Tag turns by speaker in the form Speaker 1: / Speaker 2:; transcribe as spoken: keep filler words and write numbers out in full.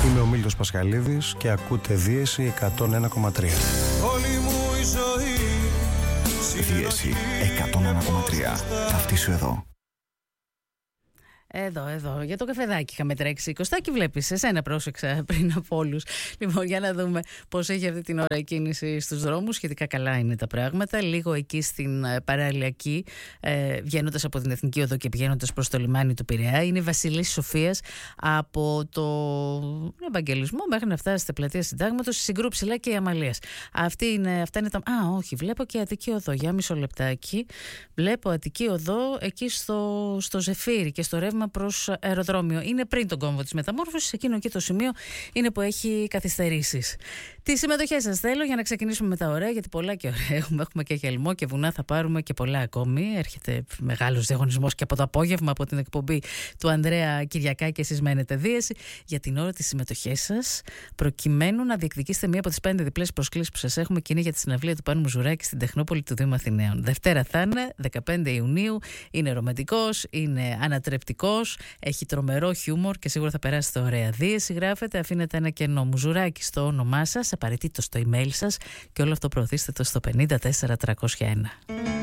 Speaker 1: Είμαι ο Μίλτος Πασχαλίδης και ακούτε Δίεση εκατόν ένα κόμμα τρία.
Speaker 2: Όλη μου η ζωή.
Speaker 3: Δίεση εκατόν ένα κόμμα τρία. Ταυτίσου εδώ.
Speaker 4: Εδώ, εδώ, για το καφεδάκι είχαμε τρέξει. Κωστάκι, βλέπεις, εσένα πρόσεξα πριν από όλους. Λοιπόν, για να δούμε πώς έχει αυτή την ώρα η κίνηση στους δρόμους. Σχετικά καλά είναι τα πράγματα. Λίγο εκεί στην παραλιακή, ε, βγαίνοντας από την Εθνική Οδό και πηγαίνοντας προς το λιμάνι του Πειραιά, είναι η Βασιλής Σοφίας από το Ευαγγελισμό μέχρι να φτάσει στην πλατεία Συντάγματος, Συγκρού Ψηλά και η Αμαλίας. Αυτή είναι, αυτά είναι τα. Α, όχι, βλέπω και Αττική Οδό. Για μισό λεπτάκι. Βλέπω Αττική Οδό εκεί στο, στο Ζεφύρι και στο ρεύμα προς αεροδρόμιο. Είναι πριν τον κόμβο της μεταμόρφωσης, εκείνο εκεί το σημείο είναι που έχει καθυστερήσεις. Τη συμμετοχή σας θέλω για να ξεκινήσουμε με τα ωραία, γιατί πολλά και ωραία έχουμε. Έχουμε και χελμό και βουνά, θα πάρουμε και πολλά ακόμη. Έρχεται μεγάλος διαγωνισμός και από το απόγευμα από την εκπομπή του Ανδρέα Κυριακά και εσείς μένετε Δίεση. Για την ώρα της συμμετοχής σας, προκειμένου να διεκδικήσετε μία από τις πέντε διπλές προσκλήσεις που σας έχουμε, και είναι για τη συναυλία του Πάνου Μουζουράκη στην Τεχνόπολη του Δήμου Αθηναίων. Δευτέρα θα είναι, δεκαπέντε Ιουνίου. Είναι ρομαντικός, είναι ανατρεπτικός, έχει τρομερό χιούμορ και σίγουρα θα περάσετε ωραία. Δίεση γράφετε, αφήνετε ένα κενό Μουζουράκη στο όνομά σας, απαραίτητο στο email σας, και όλο αυτό προωθήστε το στο πενήντα τέσσερα τριακόσια ένα.